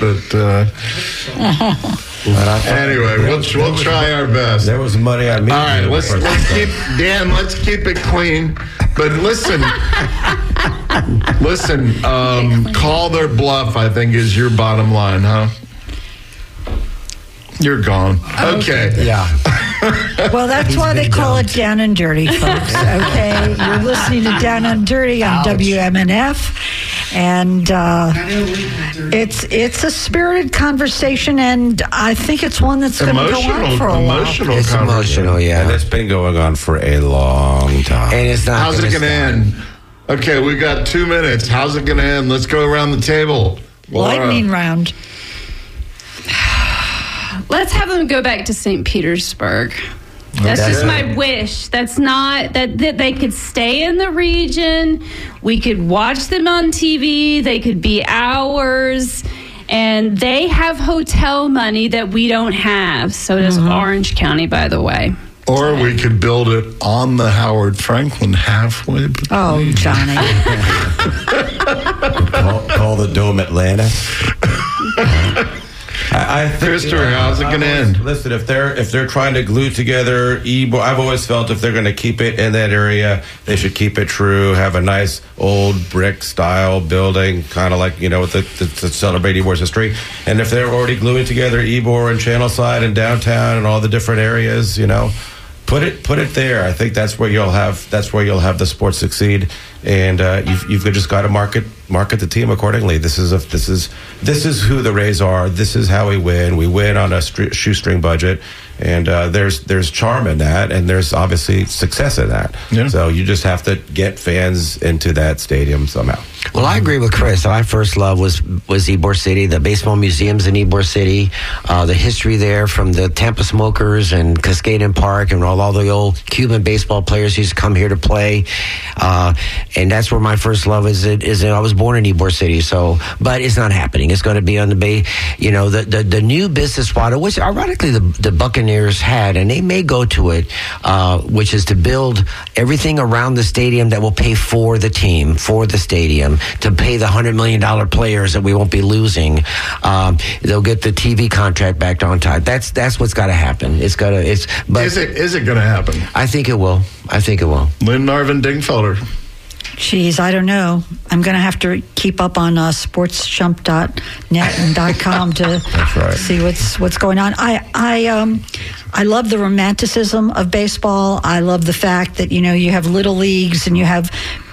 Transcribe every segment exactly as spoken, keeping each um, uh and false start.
but uh, anyway, we'll we'll try our best. There was money on me. All right, let's let's keep Dan. Let's keep it clean. But listen, listen. Um, call their bluff, I think, is your bottom line, huh? You're gone. Okay. Yeah. Well, that's He's why they been call dumped. it Down and Dirty, folks. Okay, you're listening to Down and Dirty on Ouch. W M N F, and uh, it's it's a spirited conversation, and I think it's one that's going to go on for a while. Emotional, It's conversation. emotional, yeah. And it's been going on for a long time. And it's not. How's it going to end? Okay, we got two minutes. How's it going to end? Let's go around the table. Laura. Lightning round. Let's have them go back to Saint Petersburg. That's Okay. just my wish. That's not that, that they could stay in the region. We could watch them on T V. They could be ours. And they have hotel money that we don't have. So does Mm-hmm. Orange County, by the way. Or we could build it on the Howard Franklin halfway between. Oh, Johnny. call, call the Dome Atlantis. I, I think, Christopher, how's it I've gonna always- end? Listen, if they're if they're trying to glue together Ybor, I've always felt if they're going to keep it in that area, they should keep it true. Have a nice old brick style building, kind of like you know, with the, the, to celebrate Ybor's history. And if they're already gluing together Ybor and Channelside and downtown and all the different areas, you know. Put it, put it there. I think that's where you'll have. That's where you'll have the sport succeed, and uh, you've, you've just got to market, market the team accordingly. This is a, this is, this is who the Rays are. This is how we win. We win on a stri- shoestring budget, and uh, there's, there's charm in that, and there's obviously success in that. Yeah. So you just have to get fans into that stadium somehow. Well, I agree with Chris. My first love was was Ybor City, the baseball museums in Ybor City, uh, the history there from the Tampa Smokers and Cascaden Park and all, all the old Cuban baseball players used to come here to play. Uh, and that's where my first love is. It is. I was born in Ybor City, so but it's not happening. It's going to be on the Bay. You know, the the, the new business model, which ironically the, the Buccaneers had, and they may go to it, uh, which is to build everything around the stadium that will pay for the team, for the stadium. To pay the hundred million dollar players that we won't be losing, um, they'll get the T V contract back on time. That's that's what's got to happen. It's got to. It's. But Is it is it going to happen? I think it will. I think it will. Lynn Marvin Dingfelder. Geez, I don't know. I'm going to have to keep up on uh, sports chump dot net and .com to right. see what's what's going on. I I um I love the romanticism of baseball. I love the fact that you know you have little leagues and you have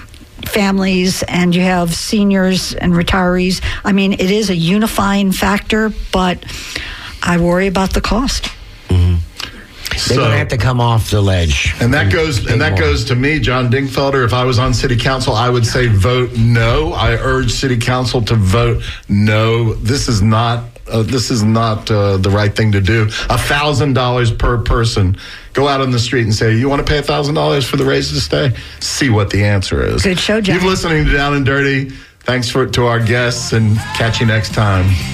families and you have seniors and retirees. I mean, it is a unifying factor, but I worry about the cost. They're So- going to have to come off the ledge. And that goes and that more. goes to me, John Dingfelder. If I was on city council, I would say vote no. I urge city council to vote no. This is not uh, this is not uh, the right thing to do. A thousand dollars per person. Go out on the street and say, you want to pay a thousand dollars for the Rays to stay? See what the answer is. Good show, John. You're listening to Down and Dirty. Thanks for to our guests, and catch you next time.